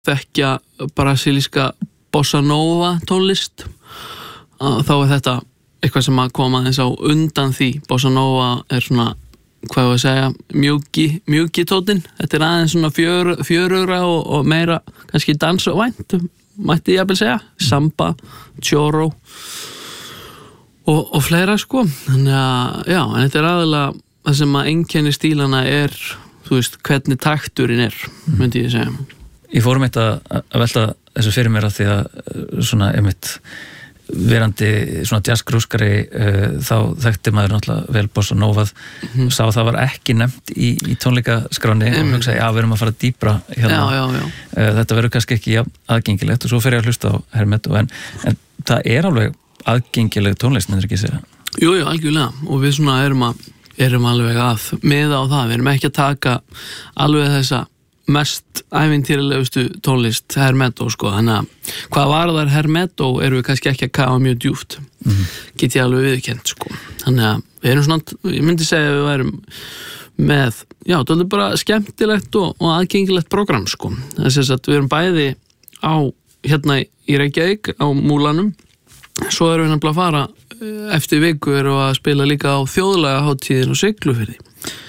þekkja brasilíska bossa nova tónlist þá þetta eitthvað sem að koma aðeins á undan því. Bossa nova svona, hvað ég að segja, mjúki tónn. Þetta aðeins svona fjörugra og meira kannski dansvænt, mætti ég að segja, samba, choro og fleira sko. Þannig að, já, en þetta aðalega það sem að einkenni stílana þú veist, hvernig takturinn myndi ég segja. Ég fórum eitt að velta þessu fyrir mér að því að svona einmitt verandi svona jazzgrúskari þá þekkti maður náttúrulega vel bossa novað sá að það var ekki nefnt í tónleikaskráni og hugsaði, já, við erum að fara dýpra hérna. Já. Þetta verður kannski ekki aðgengilegt og svo fer ég að hlusta á Hermeto en það alveg aðgengileg tónlist, myndir ekki segja? Jú, algjörlega og við svona erum alveg að miða á það, við erum ekki að taka alveg þessa mest ævintýralegustu tónlist Hermeto sko, þannig að hvað varðar Hermeto erum við kannski ekki að kafa mjög djúpt get ég alveg viðurkennt sko, þannig að við erum svona, ég myndi segja að við værum með, já, þetta er bara skemmtilegt og aðgengilegt program sko, þess að við erum bæði á, hérna í Reykjavík á Múlanum, svo erum við nefnilega að fara eftir viku erum við að spila líka á þjóðlega hátíðin og Siglufirði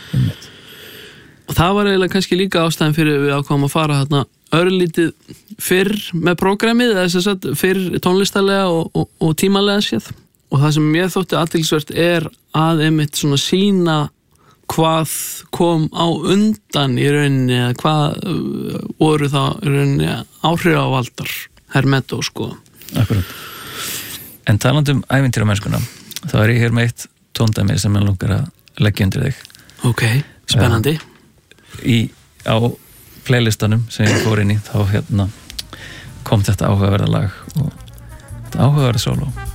og það var eiginlega kannski líka ástæðan fyrir við ákváðum að fara þarna örlítið fyrr með prógramið þess að fyrr tónlistarlega og tímalega séð og það sem mér þótti athyglisvert að einmitt svona sýna hvað kom á undan í rauninni eða hvað voru það í rauninni áhrifavaldar Hermeto sko. Akkurat. En talandum ævintýramennskuna þá ég hér með eitt tóndæmi sem ég langar að leggja undir þig. Ok, spennandi. Á playlistanum sem ég fór inn í þá kom þetta áhugaverða lag og þetta áhugaverða sóló